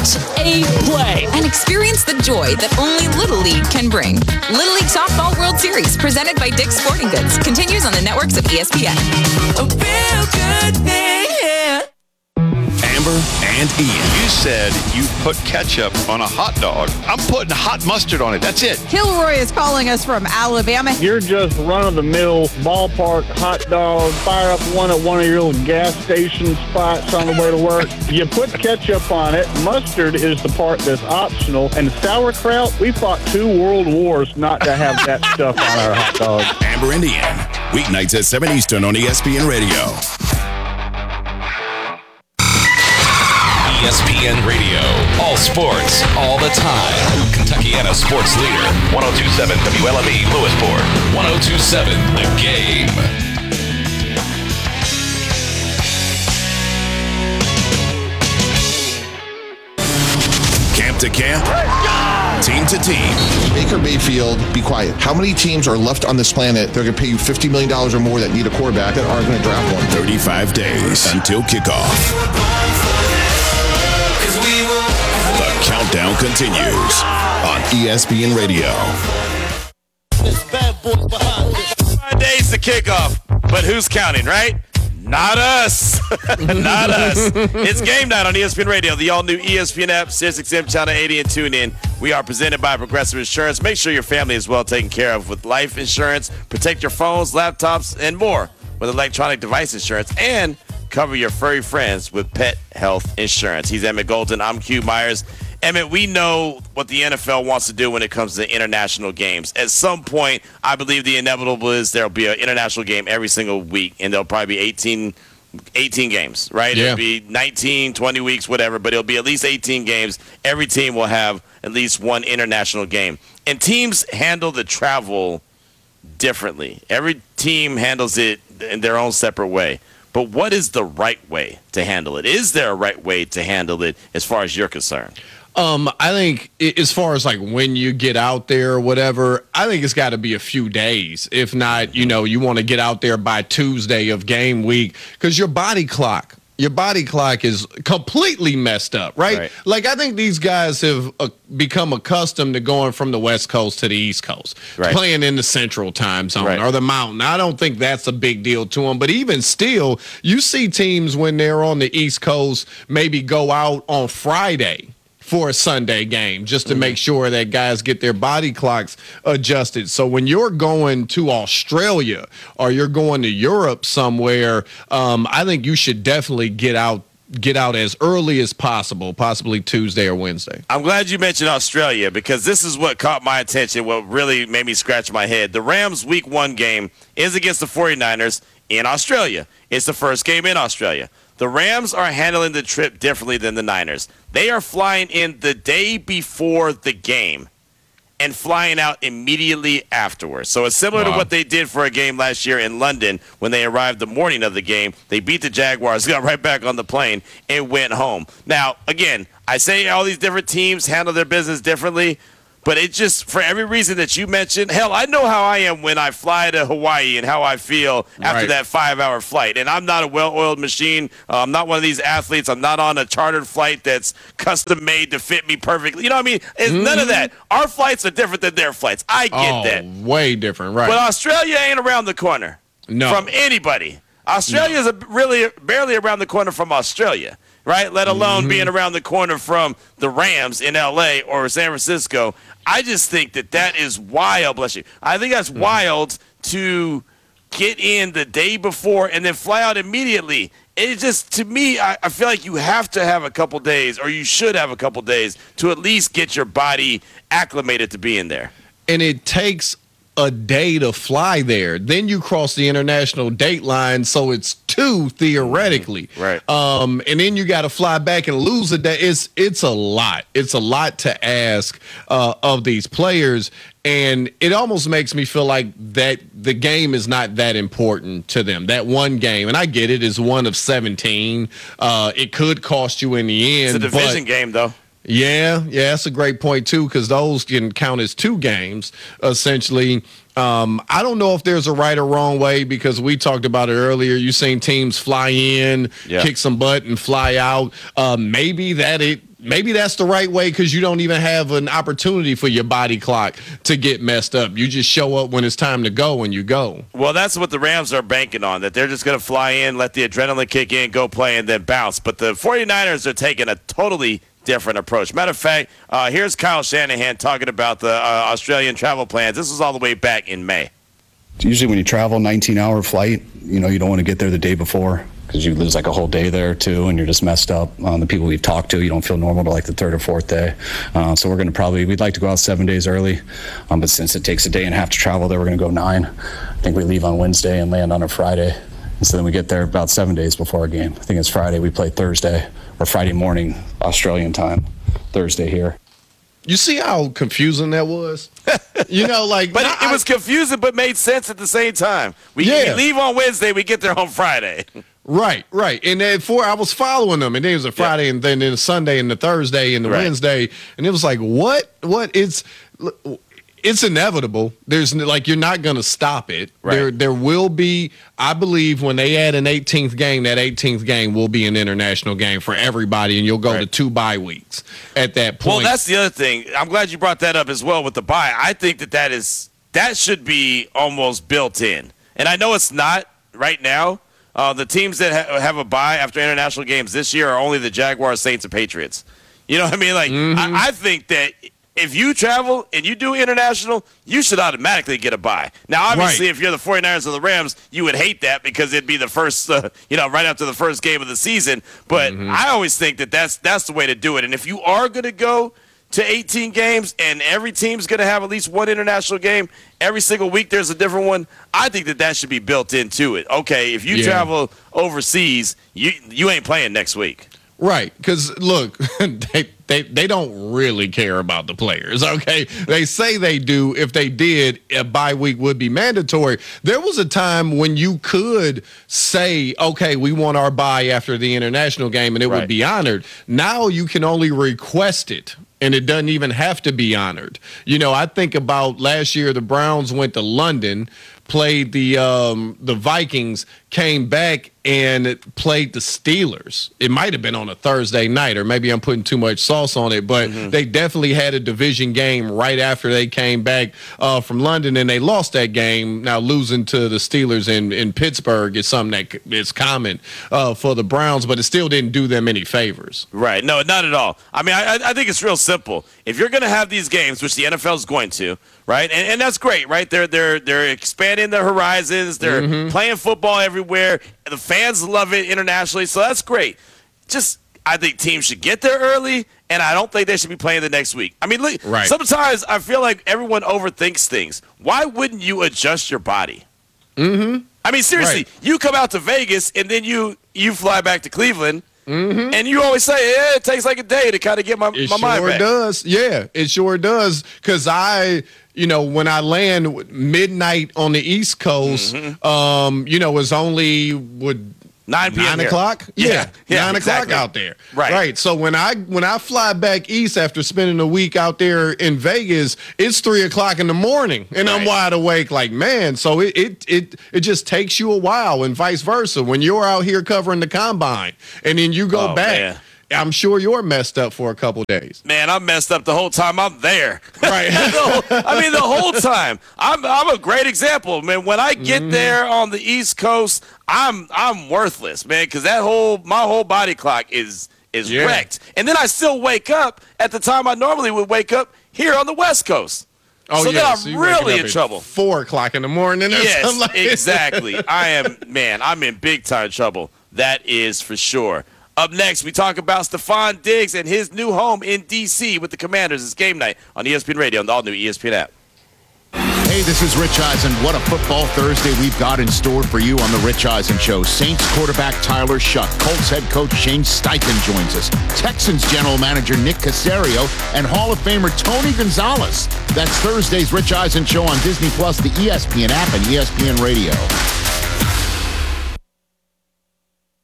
Watch a play and experience the joy that only Little League can bring. Little League Softball World Series, presented by Dick's Sporting Goods, continues on the networks of ESPN. A real good thing, yeah. Amber and Ian. You said you put ketchup on a hot dog. I'm putting hot mustard on it. That's it. Kilroy is calling us from Alabama. You're just run-of-the-mill ballpark hot dog. Fire up one at one of your little gas station spots on the way to work. You put ketchup on it. Mustard is the part that's optional. And sauerkraut, we fought 2 world wars not to have that stuff on our hot dogs. Amber and Ian. Weeknights at 7 Eastern on ESPN Radio. ESPN Radio. All sports, all the time. Kentuckiana sports leader. 102.7 WLME Lewisport. 102.7 The Game. Camp to camp. Team to team. Baker Mayfield, be quiet. How many teams are left on this planet that are going to pay you $50 million or more that need a quarterback that aren't going to draft one? 35 days until kickoff. The countdown continues on ESPN Radio. 5 days to kickoff, but who's counting, right? Not us. Not us. It's game night on ESPN Radio, the all-new ESPN app, SiriusXM Channel 80, and tune in. We are presented by Progressive Insurance. Make sure your family is well taken care of with life insurance. Protect your phones, laptops, and more with electronic device insurance. And cover your furry friends with pet health insurance. He's Emmett Golden. I'm Q Myers. Emmett, we know what the NFL wants to do when it comes to international games. At some point, I believe the inevitable is there'll be an international game every single week, and there'll probably be 18 games, right? Yeah. It'll be 19, 20 weeks, whatever, but it'll be at least 18 games. Every team will have at least one international game. And teams handle the travel differently. Every team handles it in their own separate way. But what is the right way to handle it? Is there a right way to handle it as far as you're concerned? I think as far as like when you get out there or whatever, I think it's got to be a few days. If not, you want to get out there by Tuesday of game week because your body clock is completely messed up, right? Like, I think these guys have become accustomed to going from the West Coast to the East Coast, playing in the Central Time Zone or the Mountain. I don't think that's a big deal to them. But even still, you see teams when they're on the East Coast maybe go out on Friday for a Sunday game just to make sure that guys get their body clocks adjusted. So when you're going to Australia or you're going to Europe somewhere, I think you should definitely get out as early as possible, possibly Tuesday or Wednesday. I'm glad you mentioned Australia because this is what caught my attention, what really made me scratch my head. The Rams' Week 1 game is against the 49ers in Australia. It's the first game in Australia. The Rams are handling the trip differently than the Niners. They are flying in the day before the game and flying out immediately afterwards. So it's similar to what they did for a game last year in London when they arrived the morning of the game. They beat the Jaguars, got right back on the plane, and went home. Now, again, I say all these different teams handle their business differently, but it just, for every reason that you mentioned, hell, I know how I am when I fly to Hawaii and how I feel after that 5-hour flight. And I'm not a well-oiled machine. I'm not one of these athletes. I'm not on a chartered flight that's custom-made to fit me perfectly. You know what I mean? It's none of that. Our flights are different than their flights. I get that. Way different, right. But Australia ain't around the corner from anybody. Australia is really barely around the corner from Australia, right? Let alone being around the corner from the Rams in L.A. or San Francisco. I just think that is wild, bless you. I think that's wild to get in the day before and then fly out immediately. It just, to me, I feel like you have to have a couple days, or you should have a couple days, to at least get your body acclimated to being there. And it takes a day to fly there. Then you cross the international date line, so it's 2 theoretically. Right. And then you got to fly back and lose a day. It's a lot. It's a lot to ask of these players. And it almost makes me feel like that the game is not that important to them. That one game, and I get it, is one of 17. It could cost you in the end. It's a division game, though. Yeah, that's a great point, too, because those can count as 2 games, essentially. I don't know if there's a right or wrong way because we talked about it earlier. You've seen teams fly in, kick some butt, and fly out. Maybe that maybe that's the right way because you don't even have an opportunity for your body clock to get messed up. You just show up when it's time to go and you go. Well, that's what the Rams are banking on, that they're just going to fly in, let the adrenaline kick in, go play, and then bounce. But the 49ers are taking a totally different approach. Matter of fact, here's Kyle Shanahan talking about the Australian travel plans. This was all the way back in May. Usually when you travel 19-hour flight, you don't want to get there the day before because you lose like a whole day there too, and you're just messed up. The people we've talked to, you don't feel normal to like the third or fourth day. So we're going to we'd like to go out 7 days early, but since it takes a day and a half to travel there, we're going to go 9. I think we leave on Wednesday and land on a Friday. And so then we get there about 7 days before our game. I think it's Friday. We play Thursday or Friday morning, Australian time, Thursday here. You see how confusing that was? But it was confusing, but made sense at the same time. We leave on Wednesday, we get there on Friday. Right. And then I was following them, and then it was a Friday, and then a Sunday, and the Thursday, and the Wednesday, and it was like, what? It's inevitable. There's you're not going to stop it. Right. There will be, I believe, when they add an 18th game, that 18th game will be an international game for everybody, and you'll go to 2 bye weeks at that point. Well, that's the other thing. I'm glad you brought that up as well with the bye. I think that should be almost built in, and I know it's not right now. The teams that have a bye after international games this year are only the Jaguars, Saints, and Patriots. You know what I mean? I think that if you travel and you do international, you should automatically get a bye. Now, obviously, if you're the 49ers or the Rams, you would hate that because it'd be the first, right after the first game of the season. But I always think that that's the way to do it. And if you are going to go to 18 games and every team's going to have at least one international game, every single week there's a different one, I think that should be built into it. Okay, if you travel overseas, you ain't playing next week. Right, because, look, they don't really care about the players, okay? They say they do. If they did, a bye week would be mandatory. There was a time when you could say, okay, we want our bye after the international game, and it would be honored. Now you can only request it, and it doesn't even have to be honored. I think about last year, the Browns went to London, played the Vikings, came back and played the Steelers. It might have been on a Thursday night, or maybe I'm putting too much sauce on it, but they definitely had a division game right after they came back from London, and they lost that game. Now losing to the Steelers in Pittsburgh is something that is common for the Browns, but it still didn't do them any favors. Right. No, not at all. I mean, I think it's real simple. If you're going to have these games, which the NFL is going to, right, and that's great, right? They're expanding their horizons. They're playing football everywhere. The fans love it internationally, so that's great. I think teams should get there early, and I don't think they should be playing the next week. I mean, look, sometimes I feel like everyone overthinks things. Why wouldn't you adjust your body? I mean, seriously, you come out to Vegas, and then you fly back to Cleveland, and you always say, it takes like a day to kind of get my mind back. It sure does. Yeah, it sure does. Because when I land midnight on the East Coast, it's only 9 p.m. 9 o'clock? Yeah, 9 o'clock out there. Right. So when I fly back east after spending a week out there in Vegas, it's 3 o'clock in the morning, and I'm wide awake like, man. So it just takes you a while, and vice versa. When you're out here covering the combine, and then you go back. Man. I'm sure you're messed up for a couple days. Man, I'm messed up the whole time I'm there. Right. the whole time. I'm a great example, man. When I get there on the East Coast, I'm worthless, man, because my whole body clock is wrecked. And then I still wake up at the time I normally would wake up here on the West Coast. So then I'm really in trouble. 4 o'clock in the morning or something like exactly. I'm in big time trouble. That is for sure. Up next, we talk about Stephon Diggs and his new home in D.C. with the Commanders. It's game night on ESPN Radio and the all-new ESPN app. Hey, this is Rich Eisen. What a football Thursday we've got in store for you on the Rich Eisen Show. Saints quarterback Tyler Shuck, Colts head coach Shane Steichen joins us, Texans general manager Nick Caserio, and Hall of Famer Tony Gonzalez. That's Thursday's Rich Eisen Show on Disney+, the ESPN app, and ESPN Radio.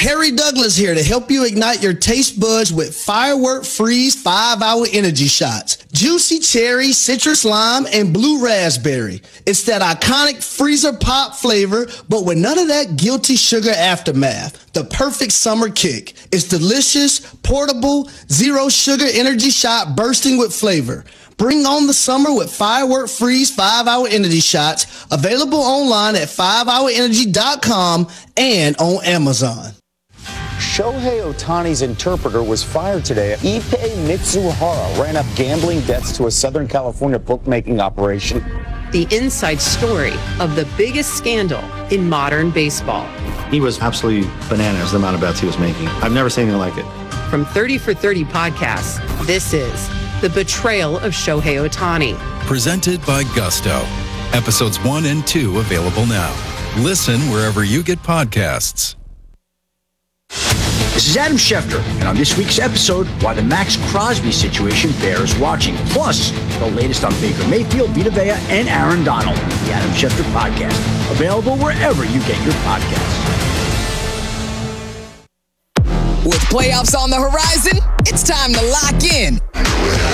Harry Douglas here to help you ignite your taste buds with Firework Freeze 5-Hour Energy Shots. Juicy cherry, citrus lime, and blue raspberry. It's that iconic freezer pop flavor, but with none of that guilty sugar aftermath. The perfect summer kick. It's delicious, portable, zero sugar energy shot bursting with flavor. Bring on the summer with Firework Freeze 5-Hour Energy Shots. Available online at 5hourenergy.com and on Amazon. Shohei Ohtani's interpreter was fired today. Ippei Mitsuhara ran up gambling debts to a Southern California bookmaking operation. The inside story of the biggest scandal in modern baseball. He was absolutely bananas, the amount of bets he was making. I've never seen anything like it. From 30 for 30 podcasts, this is The Betrayal of Shohei Ohtani. Presented by Gusto. Episodes 1 and 2 available now. Listen wherever you get podcasts. This is Adam Schefter, and on this week's episode, why the Max Crosby situation bears watching. Plus, the latest on Baker Mayfield, Vita Vea, and Aaron Donald. The Adam Schefter Podcast. Available wherever you get your podcasts. With playoffs on the horizon, it's time to lock in.